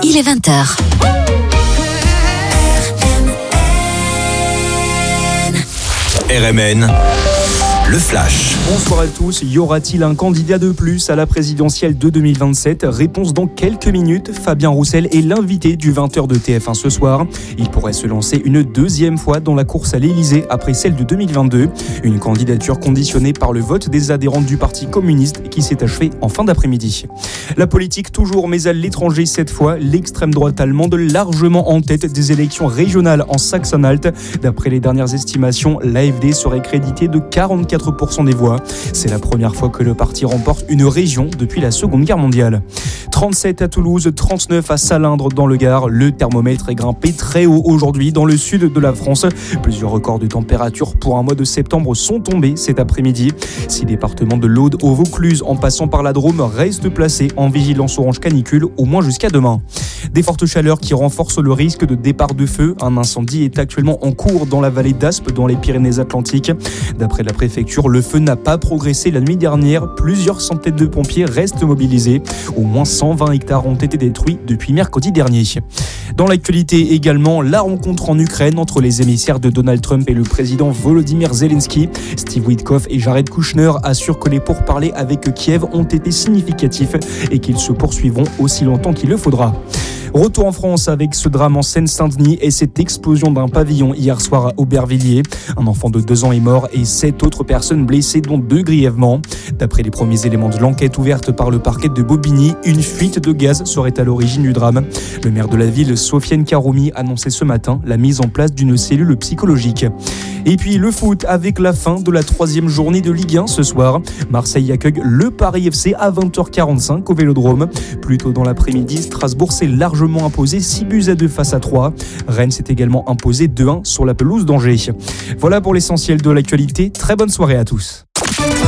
il est 20h. RMN, le Flash. Bonsoir à tous. Y aura-t-il un candidat de plus à la présidentielle de 2027 ? Réponse dans quelques minutes. Fabien Roussel est l'invité du 20h de TF1 ce soir. Il pourrait se lancer une deuxième fois dans la course à l'Élysée après celle de 2022. Une candidature conditionnée par le vote des adhérents du Parti communiste qui s'est achevé en fin d'après-midi. La politique toujours, mais à l'étranger cette fois. L'extrême droite allemande largement en tête des élections régionales en Saxe-Anhalt. D'après les dernières estimations, l'AfD serait crédité de 44% des voix. C'est la première fois que le parti remporte une région depuis la Seconde Guerre mondiale. 37 à Toulouse, 39 à Salindre dans le Gard. Le thermomètre est grimpé très haut aujourd'hui dans le sud de la France. Plusieurs records de température pour un mois de septembre sont tombés cet après-midi. 6 départements de l'Aude au Vaucluse en passant par la Drôme restent placés en vigilance orange canicule au moins jusqu'à demain. Des fortes chaleurs qui renforcent le risque de départ de feu. Un incendie est actuellement en cours dans la vallée d'Aspe dans les Pyrénées-Atlantiques. D'après la préfecture, le feu n'a pas progressé la nuit dernière. Plusieurs centaines de pompiers restent mobilisés. Au moins 120 hectares ont été détruits depuis mercredi dernier. Dans l'actualité également, la rencontre en Ukraine entre les émissaires de Donald Trump et le président Volodymyr Zelensky. Steve Witkoff et Jared Kushner assurent que les pourparlers avec Kiev ont été significatifs et qu'ils se poursuivront aussi longtemps qu'il le faudra. Retour en France avec ce drame en Seine-Saint-Denis et cette explosion d'un pavillon hier soir à Aubervilliers. Un enfant de 2 ans est mort et 7 autres personnes blessées, dont 2 grièvement. D'après les premiers éléments de l'enquête ouverte par le parquet de Bobigny, une fuite de gaz serait à l'origine du drame. Le maire de la ville, Sofiane Karoumi, annonçait ce matin la mise en place d'une cellule psychologique. Et puis le foot avec la fin de la 3e journée de Ligue 1 ce soir. Marseille accueille le Paris FC à 20h45 au Vélodrome. Plus tôt dans l'après-midi, Strasbourg s'est largement imposé 6-2 face à 3. Rennes s'est également imposé 2-1 sur la pelouse d'Angers. Voilà pour l'essentiel de l'actualité. Très bonne soirée à tous.